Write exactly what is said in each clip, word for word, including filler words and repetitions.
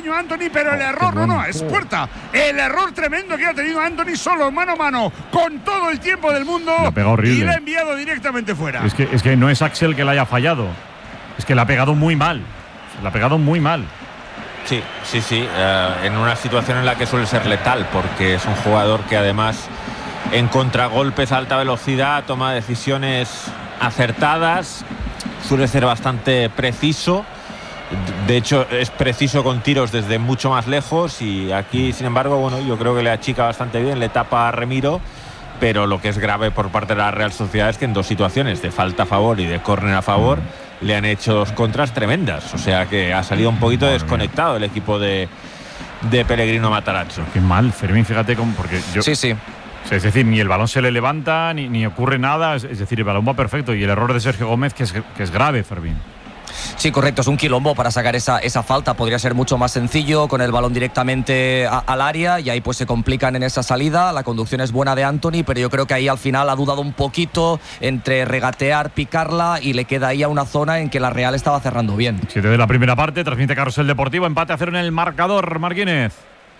daño a Antony, pero oh, el error, no, no, es Puerta. El error tremendo que ha tenido Antony solo mano a mano, con todo el tiempo del mundo. La ha pegado horrible. Y la ha enviado directamente fuera. Es que, es que no es Axel que la haya fallado. Es que la ha pegado muy mal. La ha pegado muy mal. Sí, sí, sí. Eh, en una situación en la que suele ser letal, porque es un jugador que además en contragolpes a alta velocidad toma decisiones acertadas, suele ser bastante preciso. De hecho, es preciso con tiros desde mucho más lejos y aquí, sin embargo, bueno, yo creo que le achica bastante bien, le tapa a Remiro, pero lo que es grave por parte de la Real Sociedad es que en dos situaciones de falta a favor y de córner a favor le han hecho dos contras tremendas, o sea que ha salido un poquito Madre desconectado mía. el equipo de, de Pellegrino Matarazzo. Qué mal, Fermín, fíjate cómo, porque yo… Sí, sí. Es decir, ni el balón se le levanta, ni, ni ocurre nada, es decir, el balón va perfecto y el error de Sergio Gómez que es, que es grave, Fermín. Sí, correcto, es un quilombo para sacar esa, esa falta. Podría ser mucho más sencillo con el balón directamente a, al área y ahí pues se complican en esa salida. La conducción es buena de Antony, pero yo creo que ahí al final ha dudado un poquito entre regatear, picarla y le queda ahí a una zona en que la Real estaba cerrando bien. Siete de la primera parte, transmite Carrusel Deportivo, empate a cero en el marcador, Marquínez.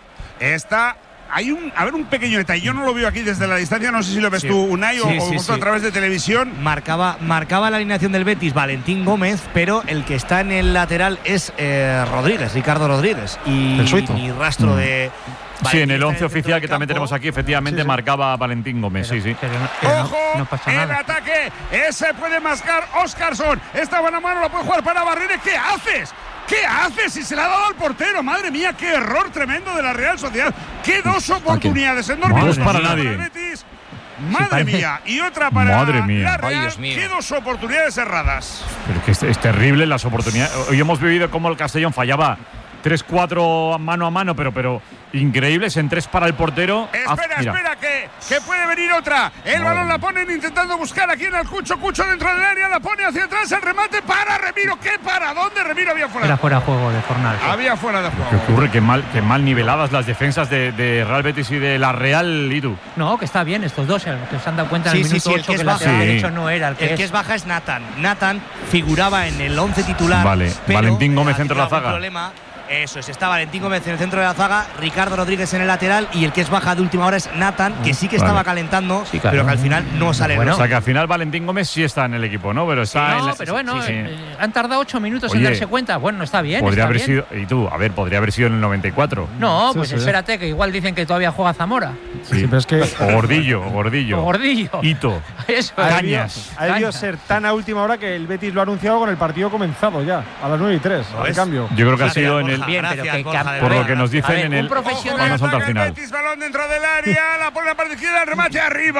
Está… Hay un, a ver, un pequeño detalle. Yo no lo veo aquí desde la distancia. No sé si lo ves sí. tú, Unai, sí, o, sí, o sí. a través de televisión. Marcaba, marcaba la alineación del Betis Valentín Gómez, pero el que está en el lateral es eh, Rodríguez, Ricardo Rodríguez. Y ni rastro mm. de… Valentín sí, en el once oficial que también tenemos aquí, efectivamente sí, sí. marcaba Valentín Gómez. Pero, sí, sí. Pero no, pero ¡Ojo! No, no pasa el nada. ataque. Ese puede mascar Óscarson. Esta mano a mano la puede jugar para Barrera. ¿Qué haces? ¿Qué haces? Si se la ha dado al portero. Madre mía, qué error tremendo de la Real Sociedad. Qué dos oportunidades enormes para nadie. Betis. Madre sí, mía. Y otra para Madre mía. la Real. Ay, Dios mío. Qué dos oportunidades erradas. Pero que es, es terrible las oportunidades. Hoy hemos vivido cómo el Castellón fallaba tres cuatro mano a mano, pero, pero increíbles en tres para el portero. Espera, Haz, espera, que, que puede venir otra. El Madre balón la ponen intentando buscar aquí en el Cucho. Cucho dentro del área, la pone hacia atrás. El remate para Remiro. ¿Qué para? ¿Dónde Remiro había fuera? Era fuera de juego de Fornal. Había fuera de juego. ¿Qué ocurre? Qué mal, qué mal niveladas las defensas de, de Real Betis y de la Real, Idu. No, que está bien estos dos, que se han dado cuenta en sí, el sí, minuto sí, ocho el que, que es el baja, lateral sí. derecho no era el que el es. que es baja es Nathan. Nathan figuraba en el once titular. Vale, pero Valentín Gómez centro de la zaga. Problema. Eso es, está Valentín Gómez en el centro de la zaga, Ricardo Rodríguez en el lateral y el que es baja de última hora es Nathan, que sí que vale. estaba calentando, sí, claro. pero que al final no sale. Bueno, ¿no? o sea que al final Valentín Gómez sí está en el equipo, ¿no? Pero está sí, en no, la… pero bueno, sí, sí. Eh, han tardado ocho minutos Oye, en darse cuenta. Bueno, está bien. Podría está haber bien. sido… Y tú, a ver, podría haber sido en el noventa y cuatro. No, sí, pues sí. espérate, que igual dicen que todavía juega Zamora. Sí, sí pero es que… O Gordillo, o Gordillo. O Gordillo. Hito. Eso. Cañas. Ha debido ser tan a última hora que el Betis lo ha anunciado con el partido comenzado ya, a las nueve y tres, al cambio. Yo creo que ha sido en el… Bien, pero que, Borja, por lo que nos dicen ver, en el… profesional no salta al final. Betis, balón dentro del área, la pone a la parte izquierda, el remate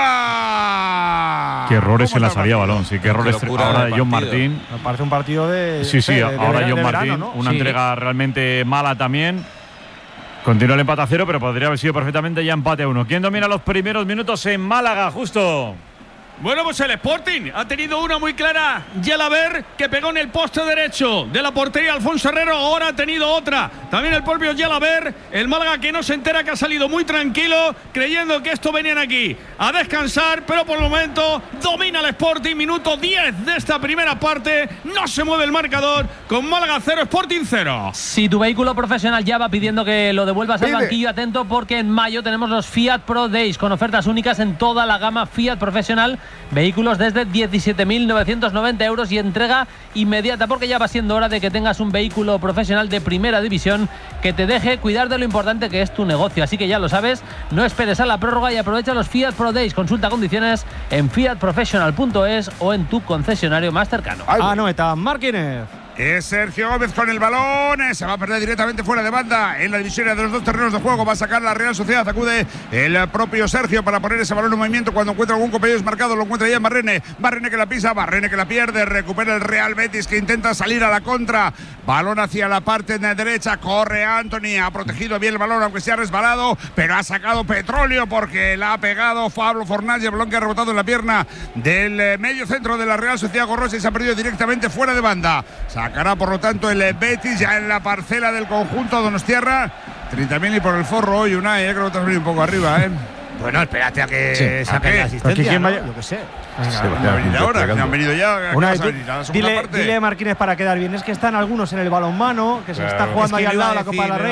arriba. Qué errores en la salida balón, sí, qué errores ahora de John Martín. Me parece un partido de… Sí, sí, de, ahora de, John de Martín, verano, ¿no? una sí. entrega realmente mala también. Continúa el empate a cero, pero podría haber sido perfectamente ya empate a uno. ¿Quién domina los primeros minutos en Málaga, Justo? Bueno, pues el Sporting ha tenido una muy clara, Yelaber, que pegó en el poste derecho de la portería Alfonso Herrero. Ahora ha tenido otra, también el propio Yelaber. El Málaga que no se entera, que ha salido muy tranquilo, creyendo que esto venían aquí a descansar, pero por el momento domina el Sporting. Minuto diez de esta primera parte, no se mueve el marcador, con Málaga cero, Sporting cero. Si tu vehículo profesional ya va pidiendo que lo devuelvas Pide. al banquillo, atento, porque en mayo tenemos los Fiat Pro Days con ofertas únicas en toda la gama Fiat profesional. Vehículos desde diecisiete mil novecientos noventa euros y entrega inmediata, porque ya va siendo hora de que tengas un vehículo profesional de primera división que te deje cuidar de lo importante que es tu negocio. Así que ya lo sabes, no esperes a la prórroga y aprovecha los Fiat Pro Days. Consulta condiciones en fiat professional punto es o en tu concesionario más cercano. Ah, no, está Marquínez. Es Sergio Gómez con el balón, se va a perder directamente fuera de banda en la división de los dos terrenos de juego. Va a sacar la Real Sociedad, acude el propio Sergio para poner ese balón en movimiento cuando encuentra algún compañero desmarcado, lo encuentra ya en Barrene, Barrene que la pisa, Barrene que la pierde, recupera el Real Betis que intenta salir a la contra, balón hacia la parte de derecha, corre Antony, ha protegido bien el balón aunque se ha resbalado, pero ha sacado petróleo porque la ha pegado Pablo Fornals, el balón que ha rebotado en la pierna del medio centro de la Real Sociedad Gorrosa y se ha perdido directamente fuera de banda. Sacará por lo tanto el Betis ya en la parcela del conjunto donostiarra. treinta mil y por el forro hoy, Unai, eh, creo que te has venido un poco arriba, ¿eh? Bueno, espérate a que sí. saquen la asistencia, ¿no? vaya... Yo qué sé. Venga, sí, han venido ahora, que han venido ya. Una, a venir a la dile, parte. dile Marquínez para quedar bien. Es que están algunos en el balonmano, que se claro. está jugando es que ahí al lado de la Copa de la